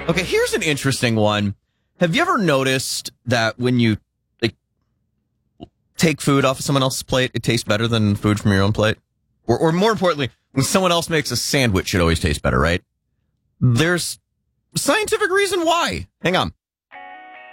Okay, here's an interesting one. Have you ever noticed that when you take food off of someone else's plate, it tastes better than food from your own plate? Or more importantly, when someone else makes a sandwich, it always tastes better, right? There's a scientific reason why. Hang on.